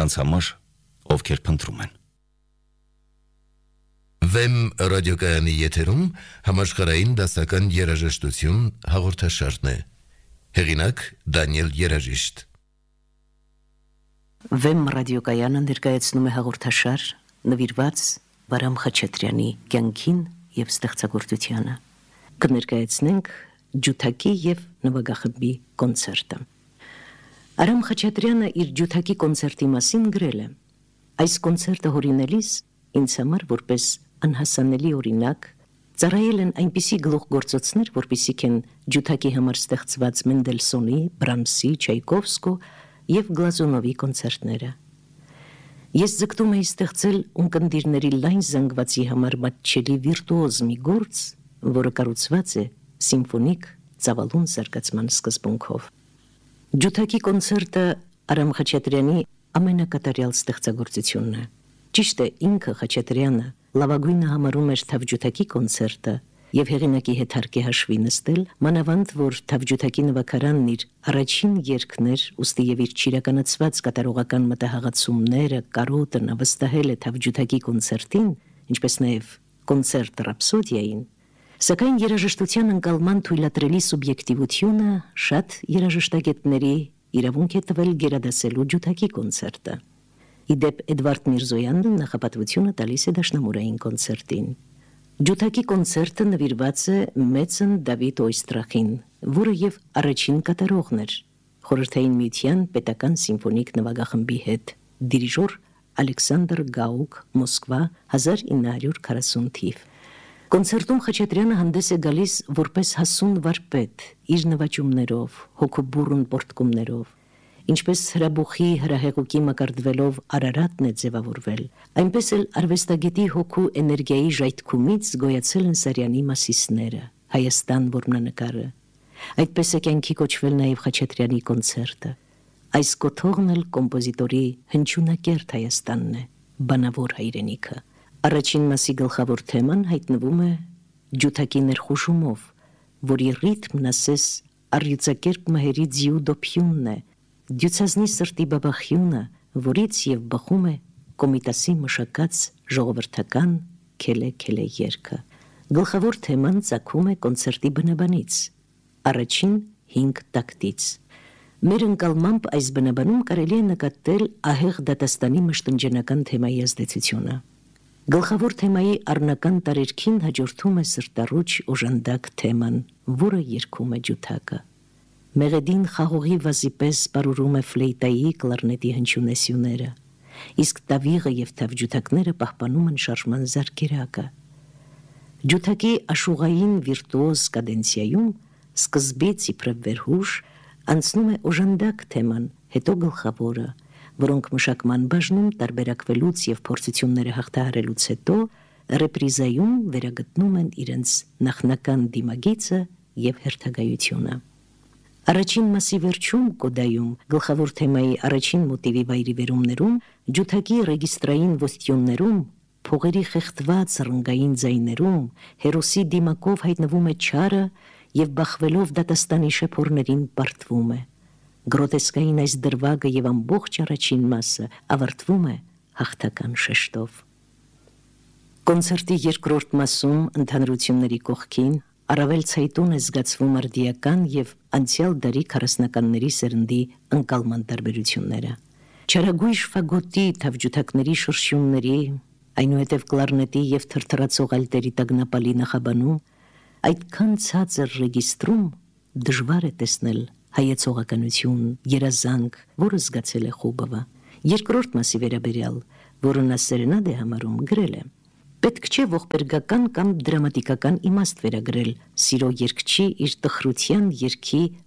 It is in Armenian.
նրանց համար, ովքեր փնտրում են։ Վեմ ռադիոկայանի եթերում համաշխարհային դասական երաժշտություն հաղորդաշարն է։ Հեղինակ Դանիել Երաժիշտ։ Վեմ ռադիոկայանը ներկայացնում է հաղորդաշար նվիրված Վարամ Խաչատրյանի կյանքին եւ ստեղծագործությանը։ Կներկայացնենք ջութակի եւ նվագախմբի կոնցերտը։ Արամ Խաչատրյանը իր ջութակի կոնցերտի մասին գրել է. «Այս կոնցերտը հորինելիս ինձ համար որպես անհասանելի օրինակ ծառայել են այնպիսի գլուխգործոցներ, որպիսիք են ջութակի համար ստեղծված Մենդելսոնի, Բրամսի, Չայկովսկու եւ Գլազունովի կոնցերտները։ Ես ձգտում էի ստեղծել ունկնդիրների լայն զանգվածի համար մատչելի վիրտուոզ մի գործ, որը կառուցված է սիմֆոնիկ ծավալուն զարգացման սկզբունքով։ Ջութակի կոնցերտը Արամ Խաչատրյանի ամենակատարյալ ստեղծագործությունն է։ Ճիշտ է, ինքը Խաչատրյանը լավագույնը համարում էր թավջութակի կոնցերտը եւ հեղինակի հետ հարկե հաշվի նստել, մանավանդ որ թավջութակի նվագարանն իր առաջին երգներ, ուստի եւ իր ճիրականացված կատարողական մտահղացումները, կարոտը նվստահել է թավջութակի կոնցերտին, ինչպես նաեւ կոնցերտ ռապսոդիային, սակայն երաժշտության ընկալման թույլատրելի սուբյեկտիվությունը շատ երաժշտագետների իրավունք է տվել գերադասելու ջութակի կոնցերտը։ Իդեպ Էդվարդ Միրզոյանը նախապատվությունը տալիս է դաշնամուրային կոնցերտին։ Ջութակի կոնցերտը նվիրված է Մեծն Դավիթ Օյստրախին, որը եւ առաջին կատարողն էր Խորհրդային Միության պետական սիմֆոնիկ նվագախմբի հետ, դիրիժոր Ալեքսանդր Գաուկ, Մոսկվա, 1940 թիվ։ Կոնցերտում Խաչատրյանը հանդես է գալիս որպես հասուն վարպետ, իր նվաճումներով, հոգուբուրն պորտկումներով, ինչպես հրաբուխի հրահեղուկի մակարդվելով Արարատն է ձևավորվել, այնպես էլ արվեստագետի հոգու էներգիայի ժայթքումից գոյացել են Սարյանի Մասիսները, Հայաստան որմնանկարը։ Այդպես է կյանքի կոչվել նաև Խաչատրյանի կոնցերտը։ Այս կոթողն էլ կոմպոզիտորի հնչյունակերտ Հայաստանն է, բանավոր հայրենիքը։ Առաջին մասի գլխավոր թեման հայտնվում է ջութակի ներխուժումով, որի ռիթմն ասես առյուծակերպ մահերի ձիու դոփյունն է, դյուցազնի սրտի բաբախյունը, որից եւ բխում է Կոմիտասի մշակած ժողովրդական քելե երգը։ Գլխավոր թեման ծագում է կոնցերտի բնաբանից, առաջին 5 տակտից։ Մեր ընկալմամբ այս բնաբանում կարելի է նկատել ահեղ դատաստանի մշտնջենական թեմայի ազդեցությունը։ Գլխավոր թեմայի առնական տարերքին հաջորդում է սրտառուչ օժանդակ թեման, որը երգում է ջութակը։ Մեղեդին խաղողի վազի պես պարուրում է ֆլեյտայի կլարնետի հնչյունեսյուները, իսկ տավիղը եւ թավջութակները պահպանում են շարժման զարկերակը։ Ջութակի աշուղային վիրտուոզ կադենցիայում սկզբից իբրև վերհուշ անցնում է օժանդակ թեման, հետո գլխավորը, որոնք մշակման բաժնում տարբերակվելուց եւ փորձությունները հաղթահարելուց հետո ռեպրիզայում վերագտնում են իրենց նախնական դիմագիծը եւ հերթագայությունը։ Առաջին մասի վերջում կոդայում գլխավոր թեմայի առաջին մոտիվի վայրիվերումներում ջութակի ռեգիստրային ոստյոններում փողերի խեղդված ռնգային ձայներում հերոսի դիմակով հայտնվում է չարը եւ բախվելով դատաստանի շեփորներին պարտվում է։ Գրոտեսկային այս դրվագը եւ ամբողջ առաջին մասը ավարտվում է հաղթական շեշտով։ Կոնցերտի երկրորդ մասում ընդհանրությունների կողքին առավել ցայտուն է զգացվում արդիական եւ անցյալ դարի 40-ականների սերնդի ընկալման տարբերությունները։ Չարագույժ ֆագոտի թավջութակների շրշյունների, այնուհետև կլարնետի եւ թրթռացող ալտերի տագնապալի նախաբանում այդքան ցածր ռեգիստրում դժվար է տեսնել հայեցողականություն, երազանք, որը զգացել է Խուբովը։ Երկրորդ մասի վերաբերյալ, որը նա սերենադ է համարում, գրել է. Պետք չէ ողբերգական կամ դրամատիկական իմաստ վերագրել սիրո երգչի իր տխրության երգի